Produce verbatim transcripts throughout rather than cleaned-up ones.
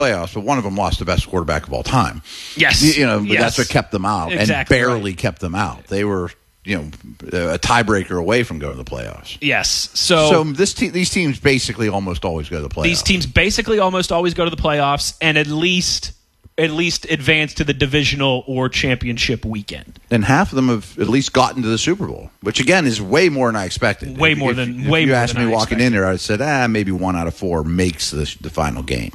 playoffs, but one of them lost the best quarterback of all time. Yes. You, you know, but yes. that's what kept them out, exactly and barely right. kept them out. They were, you know, a tiebreaker away from going to the playoffs. Yes. So, so this te- these teams basically almost always go to the playoffs. These teams basically almost always go to the playoffs, and at least at least advance to the divisional or championship weekend. And half of them have at least gotten to the Super Bowl, which again is way more than I expected. Way if, more if, than if way you more asked than me I walking expected. in there, I said, ah, maybe one out of four makes the, the final game.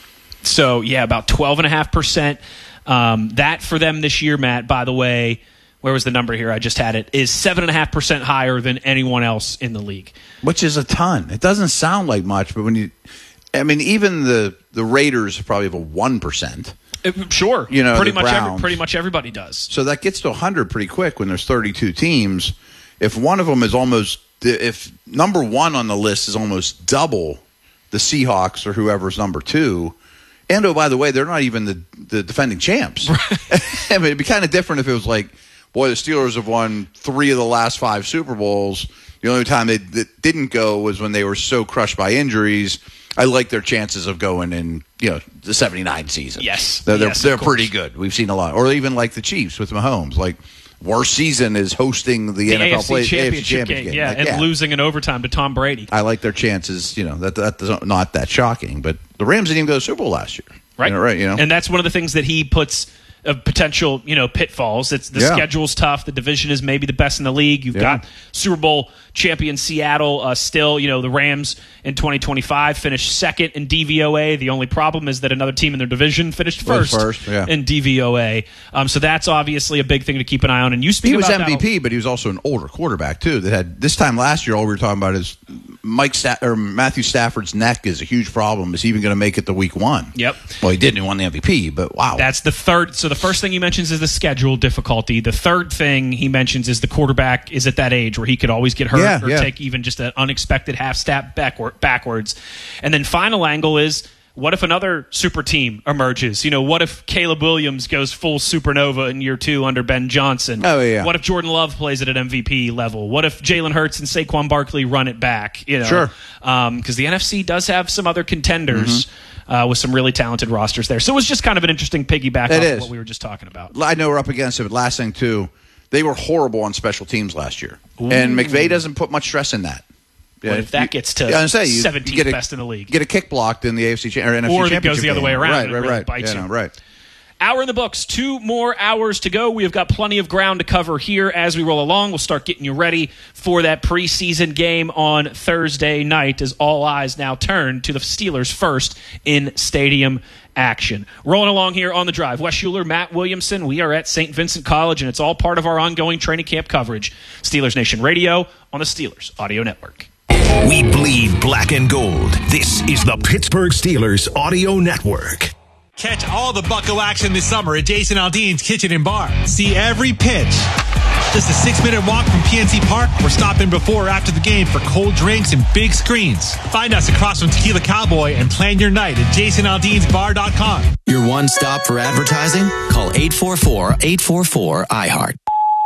So yeah, about twelve and a half percent. Um, that for them this year, Matt. By the way, where was the number here? I just had it. Is seven and a half percent higher than anyone else in the league, which is a ton. It doesn't sound like much, but when you, I mean, even the the Raiders probably have a one percent. Sure, you know, pretty the much every, Browns. pretty much everybody does. So that gets to one hundred pretty quick when there's thirty-two teams. If one of them is almost, if number one on the list is almost double the Seahawks or whoever's number two, and oh, by the way, they're not even the, the defending champs. Right. I mean, it'd be kind of different if it was like, boy, the Steelers have won three of the last five Super Bowls. The only time they, they didn't go was when they were so crushed by injuries. I like their chances of going in, you know, the seventy-nine season. Yes. They're, they're, yes, they're pretty good. We've seen a lot. Or even like the Chiefs with Mahomes. Like, worst season is hosting the, the N F L A F C play, championship, A F C championship game. game. Yeah, like, and yeah. losing in overtime to Tom Brady. I like their chances. You know, that that's not that shocking. But the Rams didn't even go to the Super Bowl last year. Right. You know, right. You know, and that's one of the things that he puts of potential, you know, pitfalls. It's the Yeah. schedule's tough. The division is maybe the best in the league. You've Yeah. got Super Bowl champion Seattle uh, still. You know, the Rams in twenty twenty-five finished second in D V O A. The only problem is that another team in their division finished first, first yeah. in D V O A. Um, so that's obviously a big thing to keep an eye on. And you speak he was about M V P, that. but he was also an older quarterback too. That had this time last year. All we were talking about is Mike Sta- or Matthew Stafford's neck is a huge problem. Is he even going to make it to week one? Yep. Well, he didn't. He won the M V P, but wow. That's the third. So the first thing he mentions is the schedule difficulty. The third thing he mentions is the quarterback is at that age where he could always get hurt Yeah, or yeah. take even just an unexpected half step backward, backwards. And then final angle is, what if another super team emerges? You know, what if Caleb Williams goes full supernova in year two under Ben Johnson? Oh, yeah. What if Jordan Love plays at an M V P level? What if Jalen Hurts and Saquon Barkley run it back? You know, Sure. Um, because the N F C does have some other contenders mm-hmm. uh, with some really talented rosters there. So it was just kind of an interesting piggyback It off is. of what we were just talking about. I know we're up against it, but last thing too, they were horrible on special teams last year, Ooh. and McVay doesn't put much stress in that. What Yeah, if that you, gets to yeah, say, you, seventeenth you get a, best in the league? Get a kick blocked in the A F C cha- or N F C or championship it goes the other game. way around. Right, and right, it really right. bites yeah, you. no, right. Hour in the books. Two more hours to go. We have got plenty of ground to cover here as we roll along. We'll start getting you ready for that preseason game on Thursday night as all eyes now turn to the Steelers' first in-stadium action. Rolling along here on the drive. Wes Schuler, Matt Williamson. We are at Saint Vincent College, and it's all part of our ongoing training camp coverage. Steelers Nation Radio on the Steelers Audio Network. We bleed black and gold. This is the Pittsburgh Steelers Audio Network. Catch all the Bucko action this summer at Jason Aldean's Kitchen and Bar. See every pitch. Just a six-minute walk from P N C Park or stop in before or after the game for cold drinks and big screens. Find us across from Tequila Cowboy and plan your night at jason aldeans bar dot com. Your one stop for advertising? Call eight four four, eight four four, I heart.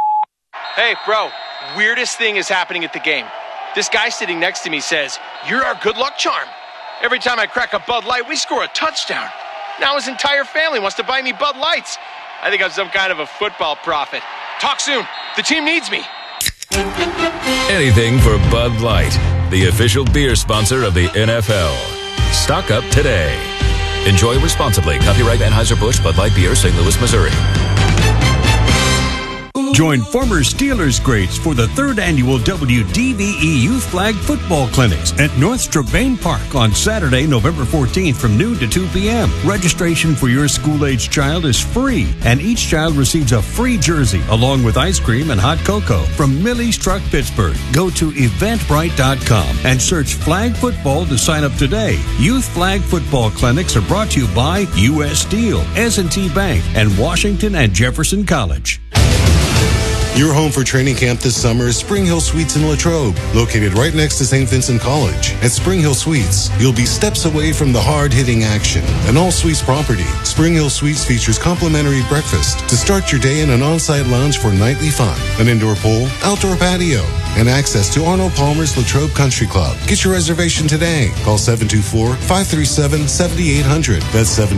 Hey, bro, weirdest thing is happening at the game. This guy sitting next to me says, "You're our good luck charm." Every time I crack a Bud Light, we score a touchdown. Now his entire family wants to buy me Bud Lights. I think I'm some kind of a football prophet. Talk soon. The team needs me. Anything for Bud Light, the official beer sponsor of the N F L. Stock up today. Enjoy responsibly. Copyright Anheuser-Busch Bud Light Beer, Saint Louis, Missouri. Join former Steelers greats for the third annual W D V E Youth Flag Football Clinics at North Strabane Park on Saturday, November fourteenth from noon to two p.m. Registration for your school-age child is free, and each child receives a free jersey along with ice cream and hot cocoa from Millie's Truck Pittsburgh. Go to eventbrite dot com and search Flag Football to sign up today. Youth Flag Football Clinics are brought to you by U S Steel, S and T Bank, and Washington and Jefferson College. Your home for training camp this summer is Spring Hill Suites in Latrobe, located right next to Saint Vincent College. At Spring Hill Suites, you'll be steps away from the hard-hitting action. An all-suites property, Spring Hill Suites features complimentary breakfast to start your day in an on-site lounge for nightly fun, an indoor pool, outdoor patio, and access to Arnold Palmer's Latrobe Country Club. Get your reservation today. Call seven two four, five three seven, seven eight zero zero. That's seven